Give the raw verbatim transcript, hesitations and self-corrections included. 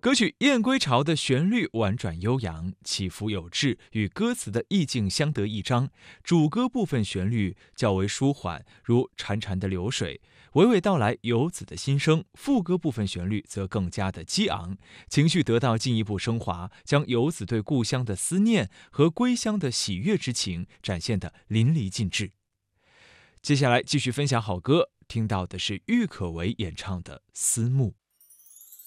歌曲《燕归巢》的旋律婉转悠扬，起伏有致，与歌词的意境相得益彰。主歌部分旋律较为舒缓，如潺潺的流水，娓娓道来游子的心声；副歌部分旋律则更加的激昂，情绪得到进一步升华，将游子对故乡的思念和归乡的喜悦之情展现得淋漓尽致。接下来继续分享好歌，听到的是郁可唯演唱的《思慕》。